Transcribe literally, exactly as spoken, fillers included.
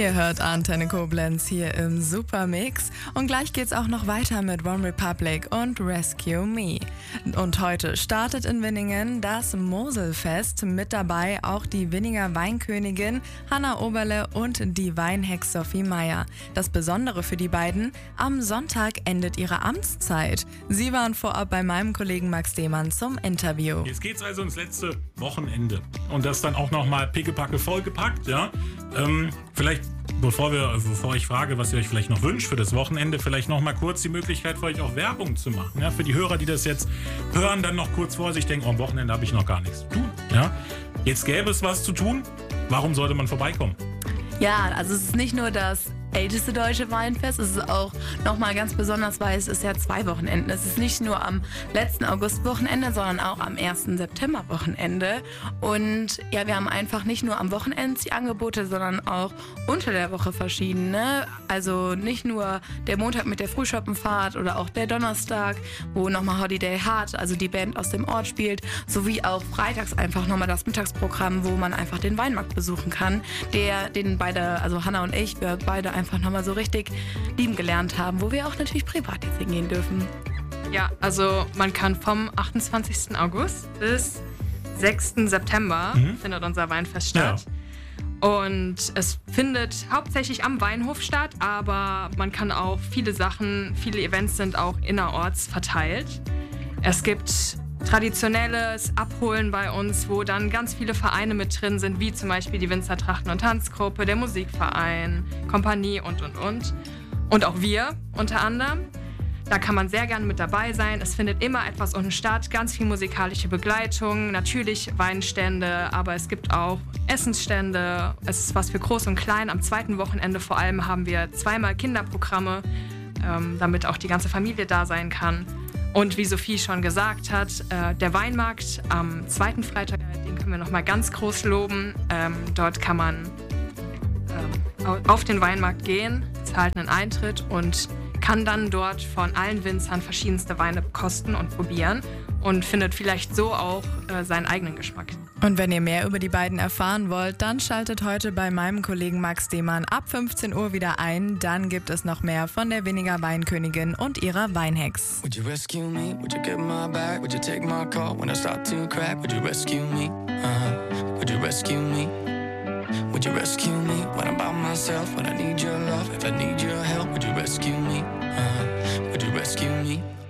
Ihr hört Antenne Koblenz hier im Supermix und gleich geht's auch noch weiter mit One Republic und Rescue Me. Und heute startet in Winningen das Moselfest, mit dabei auch die Winninger Weinkönigin Hanna Oberle und die Weinhex Sophie Meyer. Das Besondere für die beiden, am Sonntag endet ihre Amtszeit. Sie waren vorab bei meinem Kollegen Max Demann zum Interview. Jetzt geht's also ins letzte Wochenende und das dann auch nochmal pickepacke vollgepackt, ja. Ähm, vielleicht, bevor, wir, bevor ich frage, was ihr euch vielleicht noch wünscht für das Wochenende, vielleicht noch mal kurz die Möglichkeit für euch auch Werbung zu machen. Ja, für die Hörer, die das jetzt hören, dann noch kurz vor sich denken, oh, am Wochenende habe ich noch gar nichts zu tun. Ja? Jetzt gäbe es was zu tun. Warum sollte man vorbeikommen? Ja, also es ist nicht nur das älteste deutsche Weinfest, es ist auch nochmal ganz besonders, weil es ist ja zwei Wochenenden. Es ist nicht nur am letzten Augustwochenende, sondern auch am ersten Septemberwochenende. Und ja, wir haben einfach nicht nur am Wochenende die Angebote, sondern auch unter der Woche verschiedene. Also nicht nur der Montag mit der Frühschoppenfahrt oder auch der Donnerstag, wo nochmal Holiday Heart, also die Band aus dem Ort spielt, sowie auch freitags einfach nochmal das Mittagsprogramm, wo man einfach den Weinmarkt besuchen kann, der, den beide, also Hanna und ich, wir beide einfach nochmal so richtig lieben gelernt haben, wo wir auch natürlich privat jetzt hingehen dürfen. Ja, also man kann vom achtundzwanzigsten August bis sechsten September mhm. findet unser Weinfest statt. Ja. Und es findet hauptsächlich am Weinhof statt, aber man kann auch viele Sachen, viele Events sind auch innerorts verteilt. Es gibt traditionelles Abholen bei uns, wo dann ganz viele Vereine mit drin sind, wie zum Beispiel die Winzer Trachten- und Tanzgruppe, der Musikverein, Kompanie und, und, und. Und auch wir unter anderem. Da kann man sehr gerne mit dabei sein. Es findet immer etwas unten statt, ganz viel musikalische Begleitung, natürlich Weinstände, aber es gibt auch Essensstände. Es ist was für Groß und Klein. Am zweiten Wochenende vor allem haben wir zweimal Kinderprogramme, ähm, damit auch die ganze Familie da sein kann. Und wie Sophie schon gesagt hat, äh, der Weinmarkt am zweiten Freitag, den können wir noch mal ganz groß loben. Ähm, dort kann man ähm, auf den Weinmarkt gehen, zahlt einen Eintritt und kann dann dort von allen Winzern verschiedenste Weine kosten und probieren und findet vielleicht so auch äh, seinen eigenen Geschmack. Und wenn ihr mehr über die beiden erfahren wollt, dann schaltet heute bei meinem Kollegen Max Demann ab fünfzehn Uhr wieder ein. Dann gibt es noch mehr von der Winninger Weinkönigin und ihrer Weinhex. Would you rescue me? Would you get my back? Would you take my call when I start to crack? Would you rescue me? Uh-huh. Would you rescue me? Would you rescue me when I'm by myself? When I need your love, if I need your help, would you rescue me? Uh-huh. Would you rescue me?